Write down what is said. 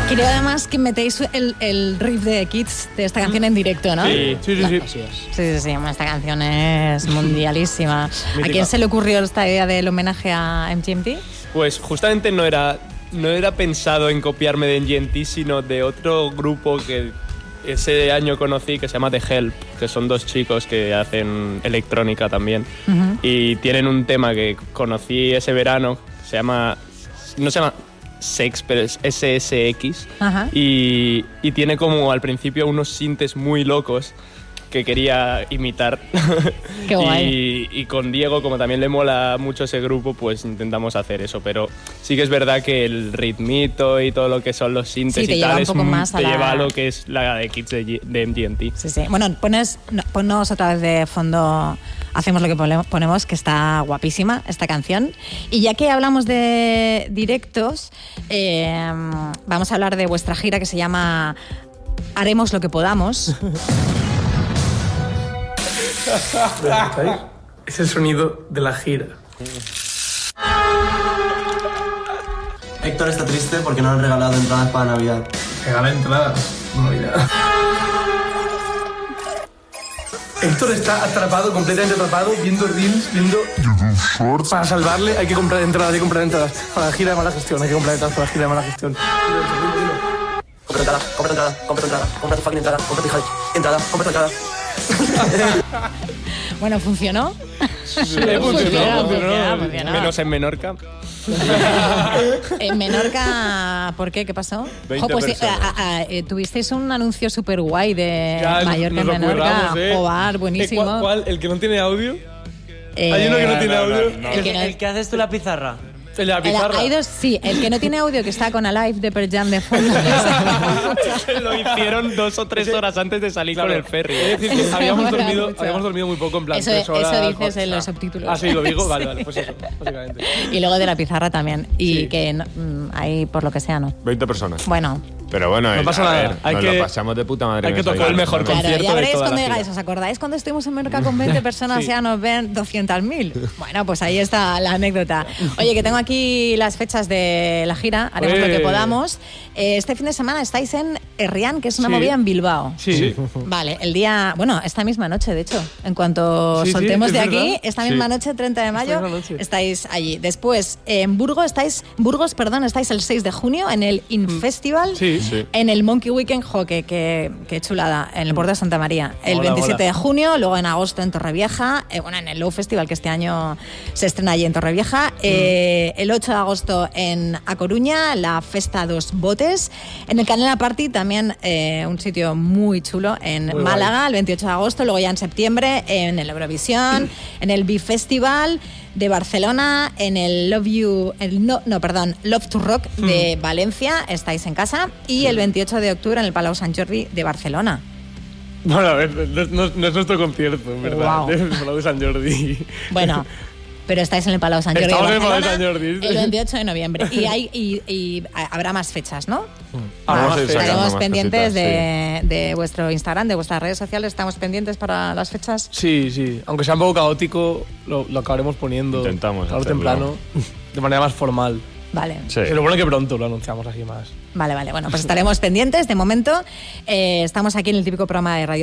Creo además que metéis el riff de Kids de esta canción en directo, ¿no? Sí. Sí. Esta canción es mundialísima. ¿A quién se le ocurrió esta idea del homenaje a MGMT? Pues justamente no era pensado en copiarme de MGMT, sino de otro grupo que ese año conocí, que se llama The Help, que son dos chicos que hacen electrónica también. Uh-huh. Y tienen un tema que conocí ese verano, no se llama Sex, pero es SSX. Uh-huh. Y tiene como al principio unos sintes muy locos que quería imitar. Qué guay. Y con Diego, como también le mola mucho ese grupo, pues intentamos hacer eso. Pero sí que es verdad que el ritmito y todo lo que son los sintes y tal te lleva a lo que es la de Kids de MGMT. Sí. Bueno, ponnos otra vez de fondo Hacemos lo que ponemos, que está guapísima esta canción. Y ya que hablamos de directos, vamos a hablar de vuestra gira que se llama Haremos lo que podamos. Es el sonido de la gira. Héctor está triste porque no han regalado entradas para Navidad. Regala entradas para Navidad. Héctor está atrapado, completamente atrapado, viendo reels, viendo... Para salvarle hay que comprar entradas, Para la gira de mala gestión, hay que comprar entradas para la gira de mala gestión. Compra tu fucking entrada, compra tu entrada, compra tu entrada. Bueno, ¿funcionó? Sí, funcionó. Menos en Menorca. En Menorca, ¿por qué? ¿Qué pasó? 20 pues tuvisteis un anuncio súper guay de Mallorca en Menorca. Joder, buenísimo. ¿Cuál? ¿El que no tiene audio? Hay uno que no tiene audio. El que haces tú la pizarra. El de la pizarra. Hay dos, sí. El que no tiene audio, que está con Alive de Pearl Jam de fondo. Lo hicieron 2 o 3 horas antes de salir con el ferry. Es decir, que habíamos dormido muy poco, en plan 3 horas. Eso dices en los subtítulos. Ah, sí, lo digo. Vale, pues eso, básicamente. Y luego de la pizarra también. Y que ahí, por lo que sea, ¿no? 20 personas. Bueno. Pero bueno, no pasa nada. Lo pasamos de puta madre. Hay que tocar el mejor concierto. Ya veréis cuando llegáis. ¿Os acordáis cuando estuvimos en Menorca con 20 personas? Sí. Ya nos ven 200.000. Bueno, pues ahí está la anécdota. Oye, que tengo aquí las fechas de la gira. Haremos lo que podamos. Este fin de semana estáis en Herrián, que es una movida en Bilbao. Sí. Vale, el día... Bueno, esta misma noche, de hecho. En cuanto soltemos de aquí, esta misma noche, 30 de mayo, estáis allí. Después, en Burgos estáis el 6 de junio en el Infestival. Sí. En el Monkey Weekend, qué chulada, en el puerto de Santa María. El 27 de junio, luego en agosto en Torrevieja, en el Low Festival, que este año se estrena allí en Torrevieja. El 8 de agosto en A Coruña, la Festa dos Botes. En el Canela Party también un sitio muy chulo en muy Málaga, guay. El 28 de agosto. Luego ya en septiembre en el Eurovisión, en el B-Festival de Barcelona, en el Love to Rock de Valencia, estáis en casa, y el 28 de octubre en el Palau Sant Jordi de Barcelona. Bueno, a ver, no es nuestro concierto, en verdad. Wow. Es el Palau Sant Jordi. Bueno, pero estáis en el Palau Sant Jordi de Barcelona, en el Palau Sant Jordi el 28 de noviembre. Y habrá más fechas, ¿no? Estaremos pendientes de vuestro Instagram, de vuestras redes sociales. ¿Estamos pendientes para las fechas? Sí. Aunque sea un poco caótico, lo acabaremos poniendo. Intentamos tarde o temprano, de manera más formal. Vale. Sí. Lo bueno es que pronto lo anunciamos así más. Vale. Bueno, pues estaremos pendientes. De momento, estamos aquí en el típico programa de Radio